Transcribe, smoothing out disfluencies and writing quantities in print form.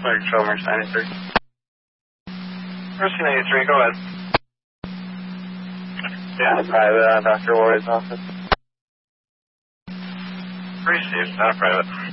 Fire Control, Emergency 93. Emergency 93, go ahead. Yeah, private, Dr. Warren's office. Received, not private.